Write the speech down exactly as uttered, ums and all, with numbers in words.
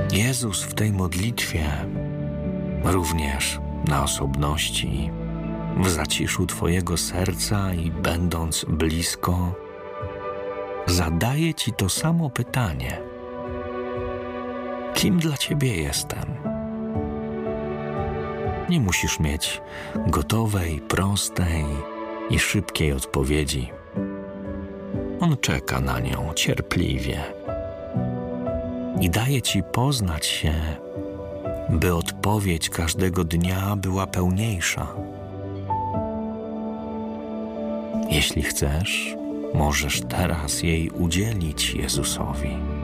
Jezus w tej modlitwie, również na osobności, w zaciszu Twojego serca i będąc blisko, zadaje Ci to samo pytanie. Kim dla Ciebie jestem? Nie musisz mieć gotowej, prostej i szybkiej odpowiedzi. On czeka na nią cierpliwie i daje Ci poznać się, by odpowiedź każdego dnia była pełniejsza. Jeśli chcesz, możesz teraz jej udzielić Jezusowi.